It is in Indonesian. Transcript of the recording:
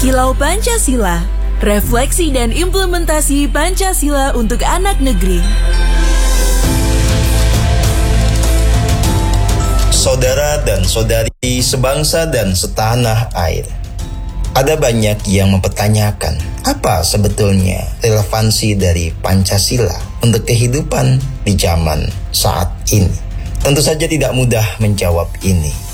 Kilau Pancasila, refleksi dan implementasi Pancasila untuk anak negeri. Saudara dan saudari sebangsa dan setanah air, ada banyak yang mempertanyakan apa sebetulnya relevansi dari Pancasila untuk kehidupan di zaman saat ini. Tentu saja tidak mudah menjawab ini.